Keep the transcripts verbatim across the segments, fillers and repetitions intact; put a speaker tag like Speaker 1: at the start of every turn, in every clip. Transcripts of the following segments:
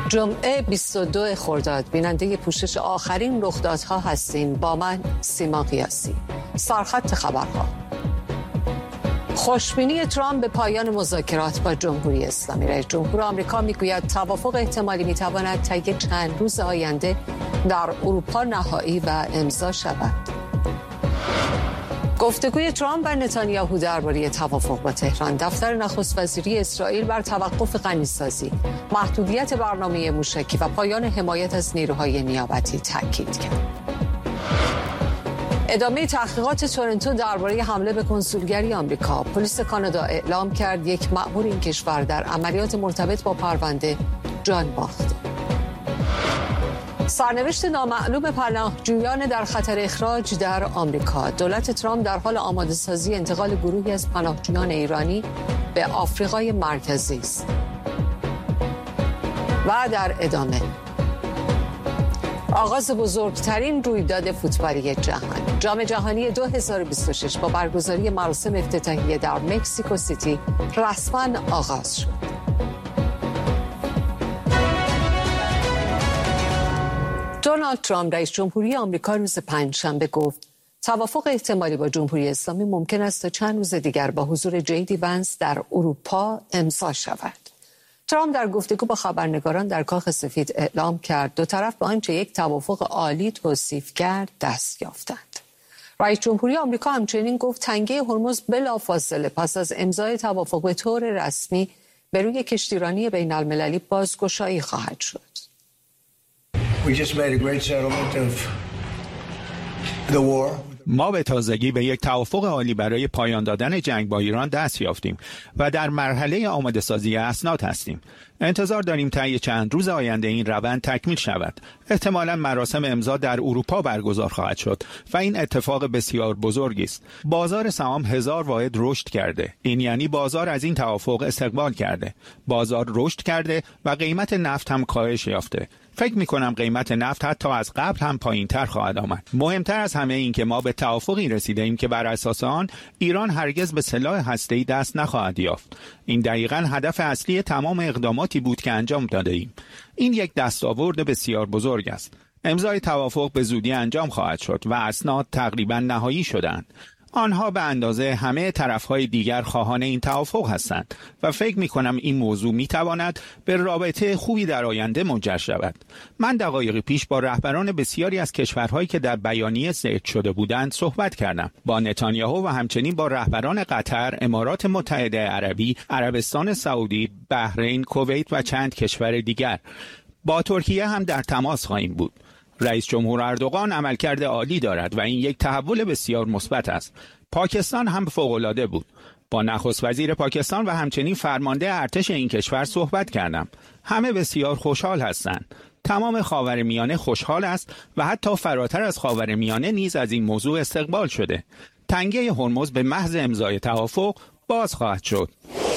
Speaker 1: جمعه بیست و دو خرداد بیننده پوشش آخرین رخدادها هستین با من سیما قیاسی. سرخط خبرها. خوشبینی ترامپ به پایان مذاکرات با جمهوری اسلامی. رئیس جمهور آمریکا میگوید توافق احتمالی میتواند طی چند روز آینده در اروپا نهایی و امضا شود. گفتگوی ترامپ و نتانیاهو درباره توافق با تهران. دفتر نخست وزیری اسرائیل بر توقف غنیسازی، محدودیت برنامه موشکی و پایان حمایت از نیروهای نیابتی تاکید کرد. ادامه تحقیقات تورنتو درباره حمله به کنسولگری آمریکا. پلیس کانادا اعلام کرد یک مأمور این کشور در عملیات مرتبط با پرونده جان باخت. سرنوشت نامعلوم پناهجویان در خطر اخراج در آمریکا. دولت ترامپ در حال آماده سازی انتقال گروهی از پناهجویان ایرانی به آفریقای مرکزی است. و در ادامه آغاز بزرگترین رویداد فوتبالی جهان. جام جهانی دو هزار و بیست و شش با برگزاری مراسم افتتاحیه در مکزیکو سیتی رسما آغاز شد. دونالد ترامپ رئیس جمهوری آمریکا روز پنجشنبه گفت توافق احتمالی با جمهوری اسلامی ممکن است تا چند روز دیگر با حضور جی دی ونس در اروپا امضا شود. ترامپ در گفتگو با خبرنگاران در کاخ سفید اعلام کرد دو طرف به آنچه یک توافق عالی توصیف کرد دست یافتند. رئیس جمهوری آمریکا همچنین گفت تنگه هرمز بلافاصله پس از امضای توافق به طور رسمی به روی کشتیرانی بین المللی بازگشایی خواهد شد.
Speaker 2: We just made a great settlement of the war.
Speaker 3: ما به تازگی به یک توافق عالی برای پایان دادن جنگ با ایران دست یافتیم و در مرحله آماده سازی اسناد هستیم. انتظار داریم طی چند روز آینده این روند تکمیل شود. احتمالاً مراسم امضا در اروپا برگزار خواهد شد و این اتفاق بسیار بزرگی است. بازار سهام هزار واحد رشد کرده. این یعنی بازار از این توافق استقبال کرده. بازار رشد کرده و قیمت نفت هم کاهش یافته. فکر می‌کنم قیمت نفت حتی از قبل هم پایین‌تر خواهد آمد. مهمتر از همه این که ما به توافقی رسیدیم که بر اساس آن ایران هرگز به سلاح هسته‌ای دست نخواهد یافت. این دقیقاً هدف اصلی تمام اقداماتی بود که انجام داده‌ایم. این یک دستاورد بسیار بزرگ است. امضای توافق به زودی انجام خواهد شد و اسناد تقریباً نهایی شدند. آنها به اندازه همه طرفهای دیگر خواهان این توافق هستند و فکر می کنم این موضوع می تواند به رابطه خوبی در آینده منجر شود. من دقایق پیش با رهبران بسیاری از کشورهایی که در بیانیه ذکر شده بودند صحبت کردم. با نتانیاهو و همچنین با رهبران قطر، امارات متحده عربی، عربستان سعودی، بحرین، کویت و چند کشور دیگر. با ترکیه هم در تماس خواهیم بود. رئیس جمهور اردوغان عملکرد عالی دارد و این یک تحول بسیار مثبت است. پاکستان هم فوق‌العاده بود. با نخست وزیر پاکستان و همچنین فرمانده ارتش این کشور صحبت کردم. همه بسیار خوشحال هستند. تمام خاورمیانه خوشحال است و حتی فراتر از خاورمیانه نیز از این موضوع استقبال شده. تنگه هرمز به محض امضای توافق باز خواهد شد.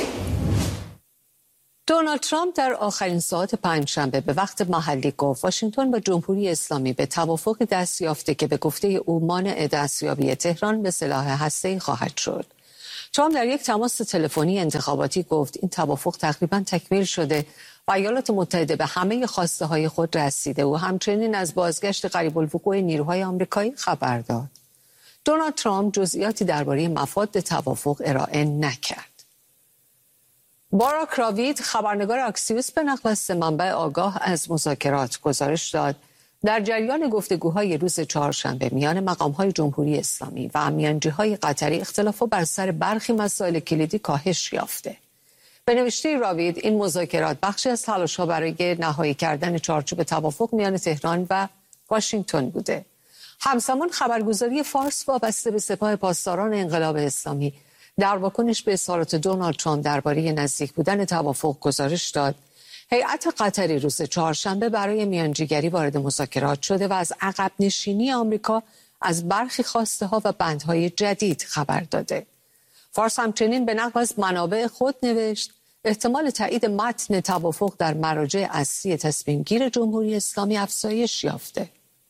Speaker 1: دونالد ترامپ در آخرین ساعات پنجشنبه به وقت محلی گفت واشنگتن با جمهوری اسلامی به توافق دست یافته که به گفته او مانع دستیابی تهران به سلاح هسته‌ای خواهد شد. ترامپ در یک تماس تلفنی انتخاباتی گفت این توافق تقریباً تکمیل شده و ایالات متحده به همه خواسته های خود رسیده و همچنین از بازگشت قریب الوقوع نیروهای آمریکایی خبر داد. دونالد ترامپ جزئیاتی درباره مفاد توافق ارائه نکرد. باراک راوید خبرنگار اکسیوس به نقل از سه منبع آگاه از مذاکرات گزارش داد در جریان گفتگوهای روز چهارشنبه میان مقام‌های جمهوری اسلامی و میانجی‌های قطری اختلافات بر سر برخی مسائل کلیدی کاهش یافته. به نوشته راوید این مذاکرات بخشی از تلاش‌ها برای نهایی کردن چارچوب توافق میان تهران و واشنگتن بوده. همزمان خبرگزاری فارس وابسته به سپاه پاسداران انقلاب اسلامی در واکنش به اظهارات دونالد ترامپ درباره نزدیک بودن توافق گزارش داد هیئت قطری روز چهارشنبه برای میانجیگری وارد مذاکرات شده و از عقب نشینی آمریکا از برخی خواسته ها و بندهای جدید خبر داده. فارس همچنین به نقل از منابع خود نوشت احتمال تایید متن توافق در مراجع اصلی تصمیم گیر جمهوری اسلامی افزایش یافته.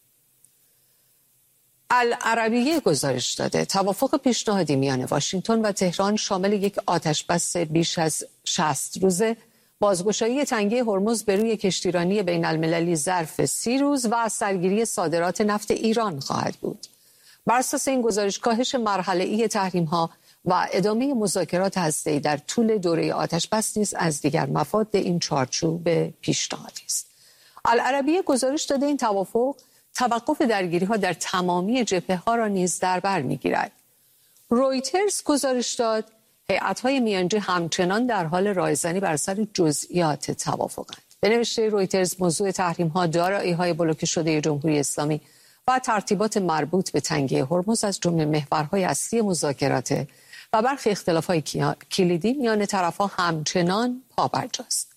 Speaker 1: العربیه گزارش داده توافق پیشنهادی میان واشنگتن و تهران شامل یک آتشبس بیش از شصت روزه بازگشایی تنگه هرمز به روی کشتیرانی بین المللی ظرف سی روز و سرگیری صادرات نفت ایران خواهد بود. بر اساس این گزارش کاهش مرحله‌ای تحریم‌ها و ادامه مذاکرات هسته‌ای در طول دوره آتش‌بس نیز از دیگر مفاد این چارچوب پیشنهادی است. العربیه گزارش داده این توافق توقف درگیری‌ها در تمامی جبهه‌ها را نیز در بر می‌گیرد. رویترز گزارش داد هیئت‌های میانجی همچنان در حال رایزنی بر سر جزئیات توافقند. به نوشته رویترز موضوع تحریم‌ها، دارایی‌های بلوکه شده جمهوری اسلامی و ترتیبات مربوط به تنگه هرمز از جمله محورهای اصلی مذاکرات و برخی اختلاف‌های کلیدی میان طرف‌ها همچنان پابرجاست.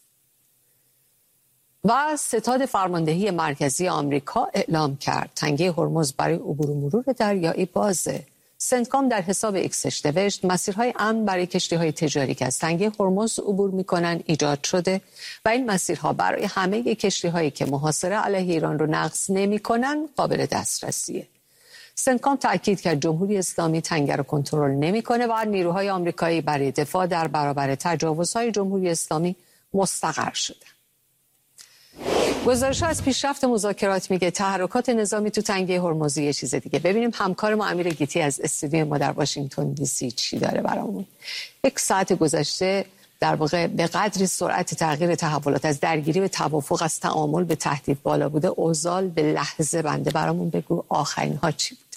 Speaker 1: و ستاد فرماندهی مرکزی آمریکا اعلام کرد تنگه هرمز برای عبور و مرور دریایی بازه. سنتکام در حساب ایکسش نوشت مسیرهای امن برای کشتی‌های تجاری که از تنگه هرمز عبور می‌کنند ایجاد شده و این مسیرها برای همه کشتی‌هایی که محاصره علیه ایران رو نقض نمی‌کنند قابل دسترسیه. سنتکام تأکید کرد جمهوری اسلامی تنگه رو کنترل نمی‌کنه و نیروهای آمریکایی برای دفاع در برابر تجاوزهای جمهوری اسلامی مستقر شده. گزارش‌ها از پیشرفت مذاکرات میگه تحرکات نظامی تو تنگه هرمز یه چیز دیگه. ببینیم همکار ما امیر گیتی از استودیو ما در واشنگتن دی سی چی داره برامون. یک ساعت گذشته در واقع به قدری سرعت تغییر تحولات از درگیری به توافق، از تعامل به تهدید بالا بوده. اوزال به لحظه بنده برامون بگو آخرین ها چی بوده؟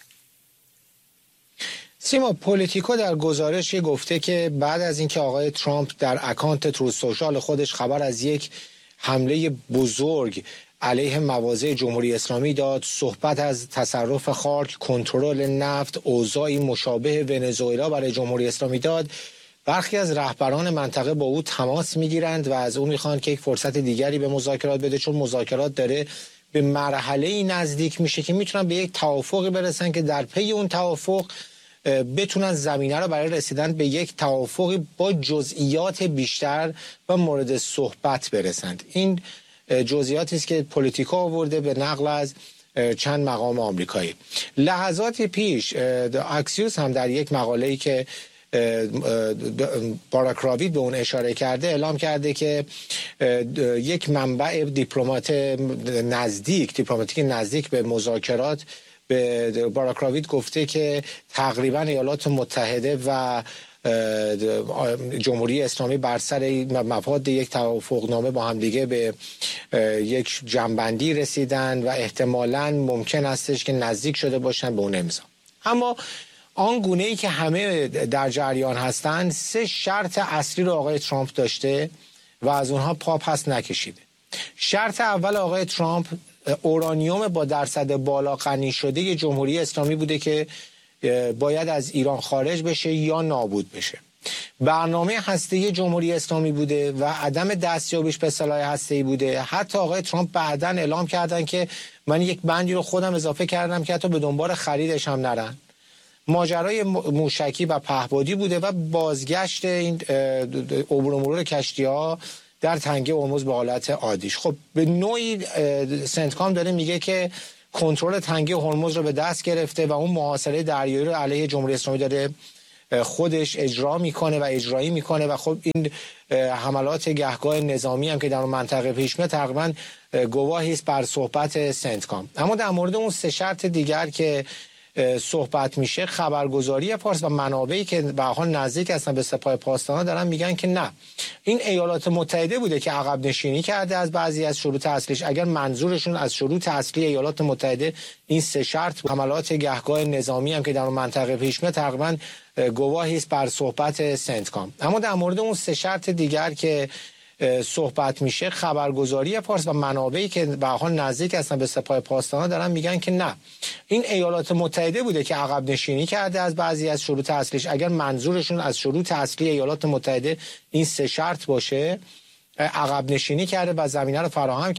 Speaker 4: سیما، پولیتیکو در گزارش گفته که بعد از اینکه آقای ترامپ در اکانت تروث سوشال خودش خبر از یک حمله بزرگ علیه مواضع جمهوری اسلامی داد، صحبت از تصرف خاک، کنترل نفت، اوضاعی مشابه ونزوئلا برای جمهوری اسلامی داد، برخی از رهبران منطقه با او تماس میگیرند و از او میخوان که یک فرصت دیگری به مذاکرات بده، چون مذاکرات داره به مرحله نزدیک میشه که میتونن به یک توافقی برسن که در پی اون توافق بتونن زمینه رو برای رسیدن به یک توافقی با جزئیات بیشتر و مورد صحبت برسند. این جزئیاتی است که پولیتیکو آورده به نقل از چند مقام آمریکایی. لحظاتی پیش اکسیوس هم در یک مقاله‌ای که باراک راوید به اون اشاره کرده اعلام کرده که یک منبع دیپلمات نزدیک دیپلماتیک نزدیک به مذاکرات به باراک راوید گفته که تقریبا ایالات متحده و جمهوری اسلامی بر سر مفاد یک توافقنامه با هم دیگه به یک جنبندی رسیدن و احتمالاً ممکن استش که نزدیک شده باشن به اون امضا. اما آن گونه‌ای که همه در جریان هستند، سه شرط اصلی رو آقای ترامپ داشته و از اونها پا پس نکشیده. شرط اول آقای ترامپ اورانیوم با درصد بالا غنی شده جمهوری اسلامی بوده که باید از ایران خارج بشه یا نابود بشه. برنامه هسته‌ای جمهوری اسلامی بوده و عدم دستیابیش به سلاح هسته‌ای بوده. حتی آقای ترامپ بعداً اعلام کردن که من یک بندی رو خودم اضافه کردم که حتی به دنبال خریدش هم نرن. ماجرای موشکی و پهپادی بوده و بازگشت این عبور و مرور کشتی‌ها در تنگه هرمز به حالت عادیش. خب به نوعی سنتکام داره میگه که کنترل تنگه هرمز رو به دست گرفته و اون محاصره دریایی رو علیه جمهوری اسلامی داره خودش اجرا میکنه و اجرایی میکنه و خب این حملات گهگاه نظامی هم که در منطقه پیش میاد تقریبا گواهی است بر صحبت سنتکام. اما در مورد اون سه شرط دیگر که صحبت میشه، خبرگزاری فارس و منابعی که به حال نزدیک هستن به سپاه پاسداران دارن میگن که نه، این ایالات متحده بوده که عقب نشینی کرده از بعضی از شروط اصلیش. اگر منظورشون از شروط اصلی ایالات متحده این سه شرط، حملات گهگاه نظامی هم که در منطقه پیش میاد تقریبا گواهی است بر صحبت سنتکام. اما در مورد اون سه شرط دیگر که صحبت میشه، خبرگزاری فارس و منابعی که به حال نزدیک هستن به سپاه پاسداران دارن میگن که نه، این ایالات متحده بوده که عقب نشینی کرده از بعضی از شروط اصلیش. اگر منظورشون از شروط اصلی ایالات متحده این سه شرط باشه، عقب نشینی کرده و زمینه رو فراهم